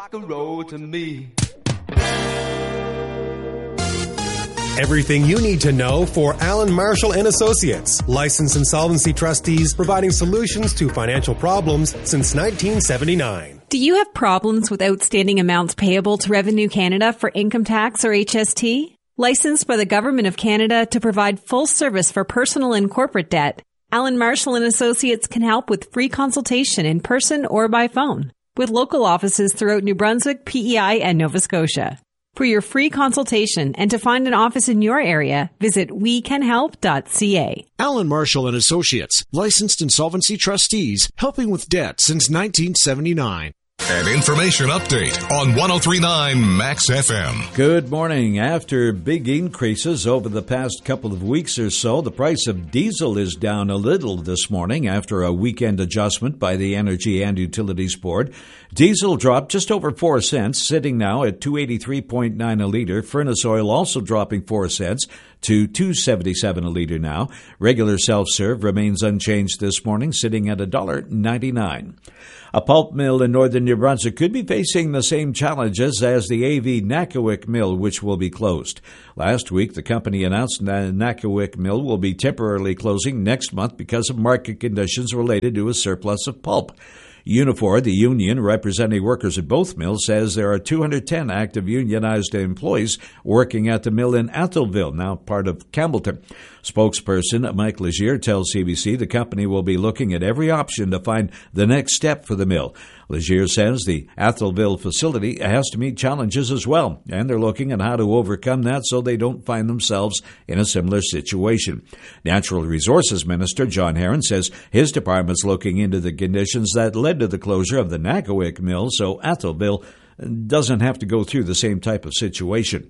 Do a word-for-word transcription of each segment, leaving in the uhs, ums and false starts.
Rock and roll to me. Everything you need to know for Allen Marshall and Associates, licensed insolvency trustees providing solutions to financial problems since nineteen seventy-nine. Do you have problems with outstanding amounts payable to Revenue Canada for income tax or H S T? Licensed by the Government of Canada to provide full service for personal and corporate debt, Allen Marshall and Associates can help with free consultation in person or by phone, with local offices throughout New Brunswick, P E I, and Nova Scotia. For your free consultation and to find an office in your area, visit we can help dot c a. Allen Marshall and Associates, licensed insolvency trustees, helping with debt since nineteen seventy-nine. An information update on one oh three point nine Max F M. Good morning. After big increases over the past couple of weeks or so, the price of diesel is down a little this morning after a weekend adjustment by the Energy and Utilities Board. Diesel dropped just over four cents, sitting now at two eighty-three point nine a liter. Furnace oil also dropping four cents to two seventy-seven a liter now. Regular self-serve remains unchanged this morning, sitting at one dollar ninety-nine. A pulp mill in northern New Brunswick could be facing the same challenges as the A V Nakawic mill, which will be closed. Last week, the company announced the Nakawic mill will be temporarily closing next month because of market conditions related to a surplus of pulp. Unifor, the union representing workers at both mills, says there are two hundred ten active unionized employees working at the mill in Atholville, now part of Campbellton. Spokesperson Mike Legier tells C B C the company will be looking at every option to find the next step for the mill. Legier says the Atholville facility has to meet challenges as well, and they're looking at how to overcome that so they don't find themselves in a similar situation. Natural Resources Minister John Herron says his department's looking into the conditions that led to the closure of the Nakawic mill so Atholville doesn't have to go through the same type of situation.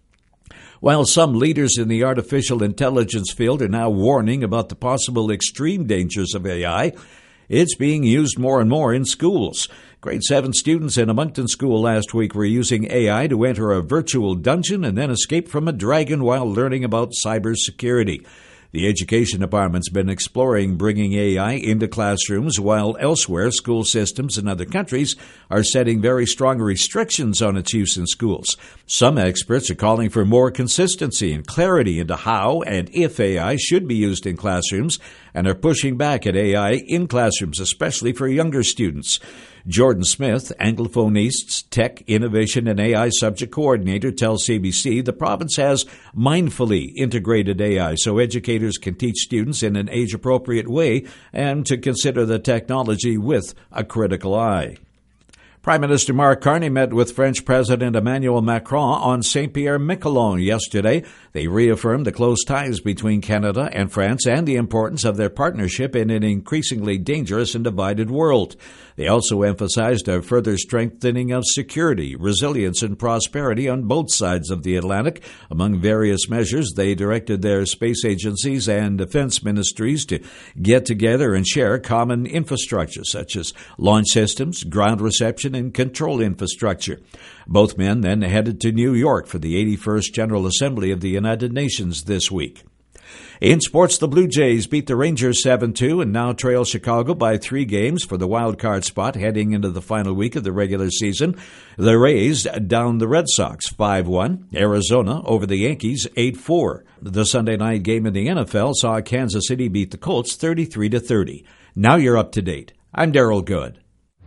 While some leaders in the artificial intelligence field are now warning about the possible extreme dangers of A I, it's being used more and more in schools. Grade seven students in a Moncton school last week were using A I to enter a virtual dungeon and then escape from a dragon while learning about cybersecurity. The Education Department's been exploring bringing A I into classrooms, while elsewhere school systems in other countries are setting very strong restrictions on its use in schools. Some experts are calling for more consistency and clarity into how and if A I should be used in classrooms and are pushing back at A I in classrooms, especially for younger students. Jordan Smith, Anglophone East's Tech, Innovation and A I Subject Coordinator, tells C B C the province has mindfully integrated A I so educators can teach students in an age-appropriate way and to consider the technology with a critical eye. Prime Minister Mark Carney met with French President Emmanuel Macron on Saint-Pierre-Miquelon yesterday. They reaffirmed the close ties between Canada and France and the importance of their partnership in an increasingly dangerous and divided world. They also emphasized a further strengthening of security, resilience, and prosperity on both sides of the Atlantic. Among various measures, they directed their space agencies and defense ministries to get together and share common infrastructure, such as launch systems, ground reception, and control infrastructure. Both men then headed to New York for the eighty-first General Assembly of the United Nations this week. In sports, the Blue Jays beat the Rangers seven two and now trail Chicago by three games for the wild card spot heading into the final week of the regular season. The Rays down the Red Sox five one. Arizona over the Yankees eight four. The Sunday night game in the N F L saw Kansas City beat the Colts thirty-three to thirty. Now you're up to date. I'm Daryl Good.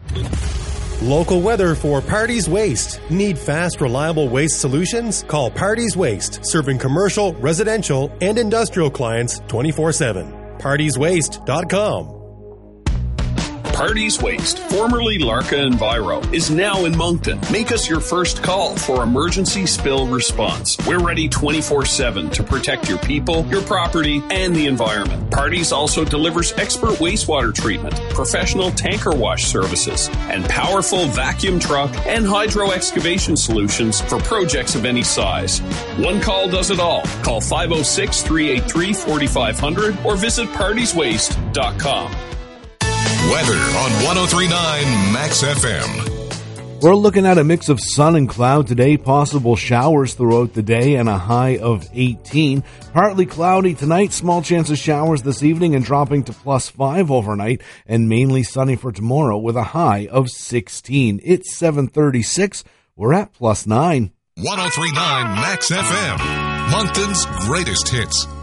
Local weather for Parties Waste. Need fast, reliable waste solutions? Call Parties Waste, serving commercial, residential, and industrial clients twenty-four seven. parties waste dot com. Parties Waste, formerly Larka Enviro, is now in Moncton. Make us your first call for emergency spill response. We're ready twenty-four seven to protect your people, your property, and the environment. Parties also delivers expert wastewater treatment, professional tanker wash services, and powerful vacuum truck and hydro excavation solutions for projects of any size. One call does it all. Call five oh six, three eight three, four five zero zero or visit parties waste dot com. Weather on one oh three point nine Max F M. We're looking at a mix of sun and cloud today, possible showers throughout the day, and a high of eighteen. Partly cloudy tonight, small chance of showers this evening and dropping to plus five overnight, and mainly sunny for tomorrow with a high of sixteen. It's seven thirty-six. We're at plus nine. one oh three point nine Max F M, Moncton's greatest hits.